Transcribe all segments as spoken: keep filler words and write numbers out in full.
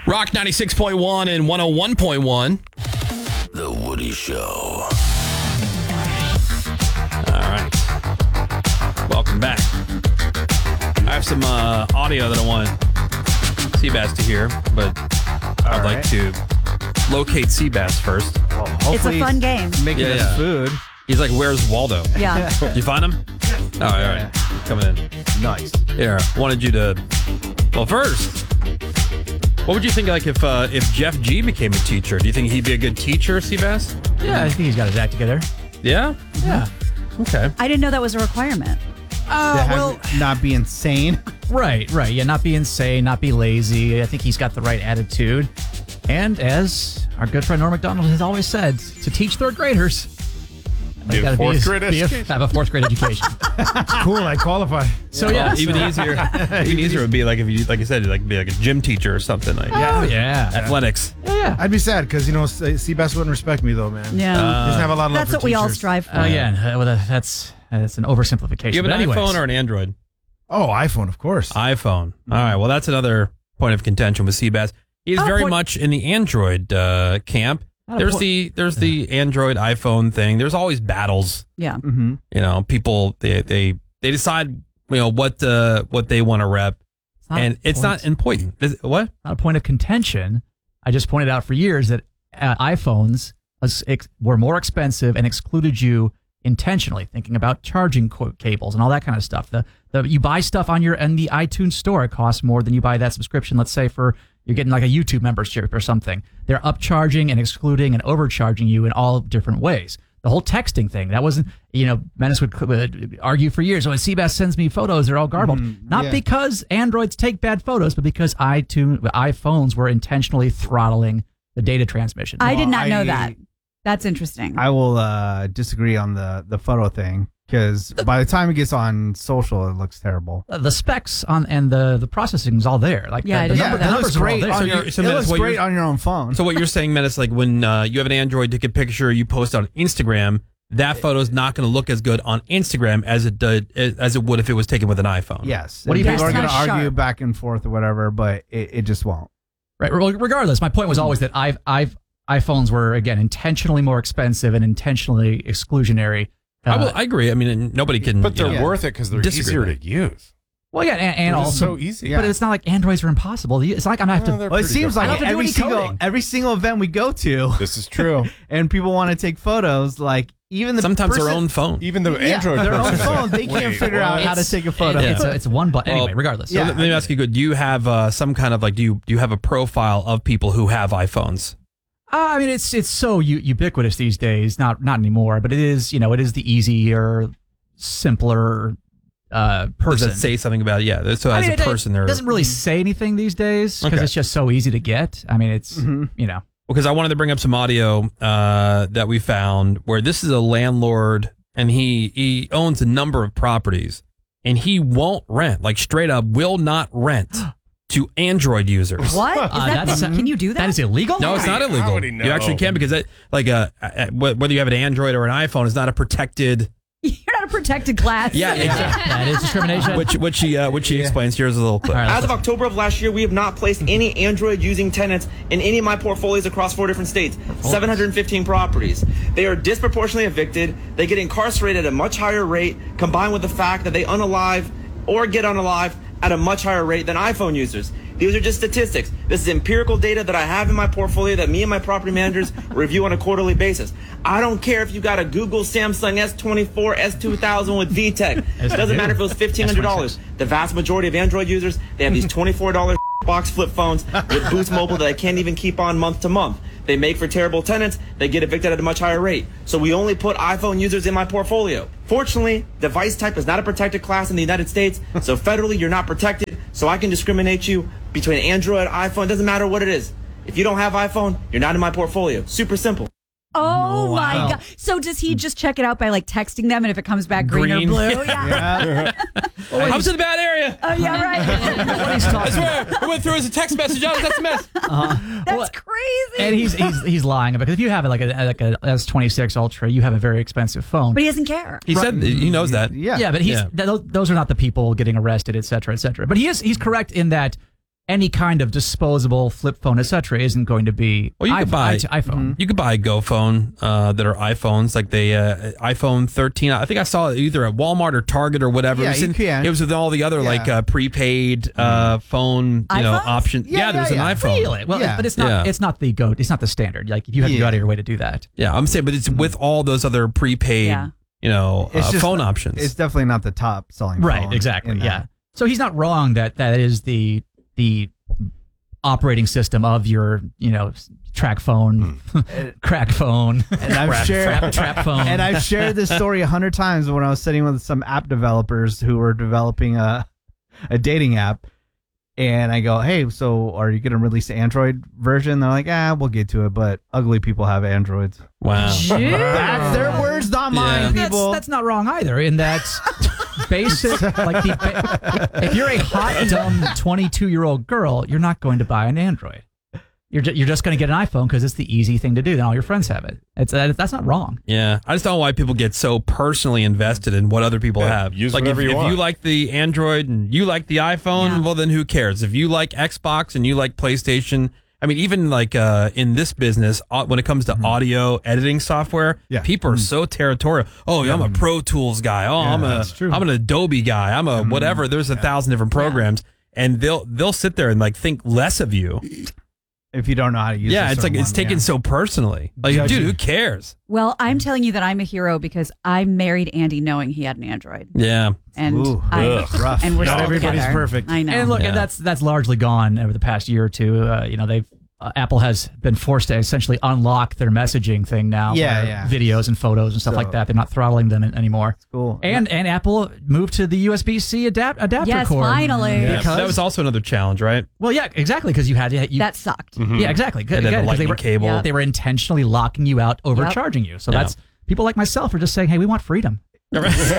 Rock ninety-six point one and one oh one point one. The Woody Show. All right. Welcome back. I have some uh, audio that I want Seabass to hear, but I'd All like right. to locate Seabass first. Well, hopefully It's a fun he's game. Making Yeah, us yeah. food. He's like, where's Waldo? Yeah. Did you find him? Oh, all right. Coming in. Nice. Here, I wanted you to... Well, first, what would you think like if uh, if Jeff G became a teacher? Do you think he'd be a good teacher, Seabass? Yeah, I think he's got his act together. Yeah? Yeah. Okay. I didn't know that was a requirement. Uh, To have well, it not be insane. right, right. Yeah, not be insane, not be lazy. I think he's got the right attitude. And as our good friend Norm Macdonald has always said, to teach third graders, Be a gotta fourth be, grade be a- education. have a fourth grade education. Cool, I qualify. So yeah, Well, even easier. Even easier would be like if you, like I said, like be like a gym teacher or something like oh yeah, athletics. yeah, yeah. I'd be sad because, you know, Seabass wouldn't respect me, though, man. Yeah. He doesn't have a lot of love That's for what we all teachers. strive for. Uh, Again, uh, well, that- that's that's an oversimplification. You have an but anyways, iPhone or an Android? Oh, iPhone, of course. iPhone. All right. Well, that's another point of contention with Seabass. He's Oh, very point- much in the Android uh, camp. Not a There's point- the there's the Android iPhone thing. There's always battles. Yeah. Mm-hmm. You know, people they they they decide you know what uh, what they want to rep, It's not and a it's point- not important. Is- What? not a point of contention. I just pointed out for years that uh, iPhones was ex- were more expensive and excluded you intentionally, thinking about charging co- cables and all that kind of stuff. The the you buy stuff on your in the iTunes store, it costs more than you buy that subscription. Let's say for you're getting like a YouTube membership or something. They're upcharging and excluding and overcharging you in all different ways. The whole texting thing, that wasn't, you know, Menace would, would argue for years. Oh, when Seabass sends me photos, they're all garbled. Mhm, Not yeah. because Androids take bad photos, but because iTunes, iPhones were intentionally throttling the data transmission. I did Well, not know I- that. That's interesting. I will uh, disagree on the, the photo thing because by the time it gets on social, it looks terrible. the specs on and the the processing is all there. Like Yeah, the, it the, is. number, Yeah, the it looks numbers are all great there. on So your, you're- so it that's looks what great you're- on your own phone. So what you're saying, Menace, like when uh, you have an Android, take a picture, you post on Instagram. That photo is not going to look as good on Instagram as it did as it would if it was taken with an iPhone. yes. What do you And think- people are That's going to not argue sharp. back and forth or whatever, but it, it just won't. Right. Well, regardless, my point was always that I've I've iPhones were again intentionally more expensive and intentionally exclusionary. Uh, I, will, I agree. I mean, nobody can. But they're you know, worth it because they're disagree easier with to use. well, yeah, and, and They're just also so easy. Yeah. But it's not like Androids are impossible. It's not like I'm gonna have Well, to. they're Well, it pretty seems good. I don't like have to do every any single coding. every single event we go to, This is true. and people want to take photos. Like even the sometimes person, their own phone. Even the yeah, Android their own person. phone, they can't Wait, figure out what? how to take a photo. It's a, it's one button. Anyway, Well, regardless. So Yeah. let me ask you, good. Do you have uh, some kind of like do you do you have a profile of people who have iPhones? Uh, I mean, it's it's so u- ubiquitous these days. Not not anymore, but it is. You know, it is the easier, simpler uh, person. Does it say something about it? Yeah. So I as mean, a it- person, it there. doesn't really say anything these days because Okay. it's just so easy to get. I mean, it's Mhm. you know. Because I wanted to bring up some audio uh, that we found where this is a landlord and he he owns a number of properties and he won't rent, like straight up will not rent to Android users. What? Is Uh, that that's- can you do that? That is illegal. No, it's not How illegal. would he You actually know? can because it, like uh, uh, whether you have an Android or an iPhone is not a protected. You're not a protected class. Yeah, exactly. That is discrimination. Which which he uh, which he explains. Here's a little clip. All right, As let's of October of last year, we have not placed any Android using tenants in any of my portfolios across four different states, seven hundred fifteen properties. They are disproportionately evicted. They get incarcerated at a much higher rate, combined with the fact that they unalive or get unalive at a much higher rate than iPhone users. These are just statistics. This is empirical data that I have in my portfolio that me and my property managers review on a quarterly basis. I don't care if you got a Google Samsung S twenty-four, S two thousand with V TEC. It doesn't matter if it was fifteen hundred dollars. The vast majority of Android users, they have these twenty-four dollar box flip phones with Boost Mobile that I can't even keep on month to month. They make for terrible tenants. They get evicted at a much higher rate. So we only put iPhone users in my portfolio. Fortunately, device type is not a protected class in the United States. So federally, you're not protected. So I can discriminate you between Android, iPhone. It doesn't matter what it is. If you don't have iPhone, you're not in my portfolio. Super simple. Oh my Wow. god! So does he just check it out by like texting them, and if it comes back green, Green. or blue? Yeah. Yeah. I was in a bad area. Oh yeah, right. I swear, it went through as a text message. I was that's a mess. That's crazy. and he's he's he's lying because if you have like a like a S twenty-six Ultra, you have a very expensive phone. but he doesn't care. He said he knows that. Yeah. Yeah, but he's Yeah. th- those are not the people getting arrested, et cetera, et cetera. But he is he's correct in that any kind of disposable flip phone, et cetera, isn't going to be Well, you could iPhone. buy i- iPhone. You could buy a Go phone uh, that are iPhones, like the uh, iPhone thirteen. I think I saw it either at Walmart or Target or whatever. Yeah, it, was you in- can. it was with all the other Yeah. like uh, prepaid uh, phone, you know, iPhones? options. Yeah, Yeah, there was yeah, an yeah. iPhone. Really? Well, Yeah. but it's not. Yeah. It's not the go. It's not the standard. Like you have to go Yeah. out of your way to do that. Yeah, I'm saying, but it's with all those other prepaid, Yeah. you know, It's uh, just phone not- options. It's definitely not the top selling Right. phone Exactly. in that. Yeah. So he's not wrong that that is the the operating system of your you know track phone, crack phone, And I've trap, shared trap, trap phone. and I've shared this story a hundred times when I was sitting with some app developers who were developing a a dating app, and I go, "Hey, so are you going to release the Android version?" They're like, "Ah, we'll get to it, but ugly people have Androids." wow. That's their words, not mine, Yeah. people. That's, that's not wrong either. In that basic, like the, ba- if you're a hot, dumb twenty-two year old girl, you're not going to buy an Android. You're ju- you're just going to get an iPhone because it's the easy thing to do. Then all your friends have it. It's that, that's not wrong. Yeah, I just don't know why people get so personally invested in what other people Yeah, have. use like whatever if, you if want. you like the Android and you like the iPhone, Yeah. well then who cares? If you like Xbox and you like PlayStation, I mean, even like uh, in this business, uh, when it comes to Mm-hmm. audio editing software, Yeah. people are so territorial. Oh, I'm a Pro Tools guy. Oh, Yeah, I'm a that's true. I'm an Adobe guy. I'm a whatever. There's a thousand different programs, and they'll they'll sit there and like think less of you. If you don't know how to use, Yeah, a it's like certain it's one, taken yeah. so personally. Like, Judging. dude, who cares? Well, I'm telling you that I'm a hero because I married Andy knowing he had an Android, Yeah. and Ooh, I ugh, rough. and we're Not still everybody's together. perfect. I know. And look, Yeah. and that's that's largely gone over the past year or two. Uh, you know, they've uh, Apple has been forced to essentially unlock their messaging thing now. Yeah, for yeah. videos and photos and stuff So- like that. They're not throttling them anymore. Cool. And and Apple moved to the U S B C adapt, adapter Yes, cord. finally. Yeah, Because, that was also another challenge, right? well, yeah, exactly, because you had to. You, that sucked. yeah, exactly. And then the Again, 'cause lightning they were, cable. Yeah. They were intentionally locking you out, overcharging you. So Yeah. that's people like myself are just saying, hey, we want freedom. So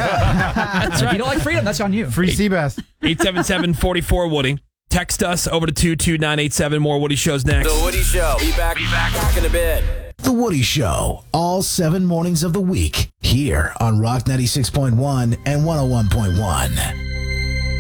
if you don't like freedom, that's on you. Free Seabass. eight seven seven, four four, Woody. Text us over to two two nine eight seven. More Woody Shows next. The Woody Show. Be back, be back, back in a bit. The Woody Show, all seven mornings of the week, here on Rock ninety-six point one and one oh one point one.